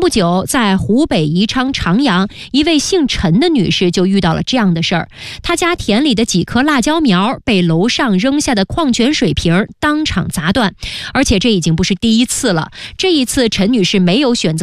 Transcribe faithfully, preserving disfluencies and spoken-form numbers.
不久，在湖北宜昌长阳，一位姓陈的女士就遇到了这样的事儿。她家田里的几棵辣椒苗被楼上扔下的矿泉水瓶当场砸断，而且这已经不是第一次了。这一次，陈女士没有选择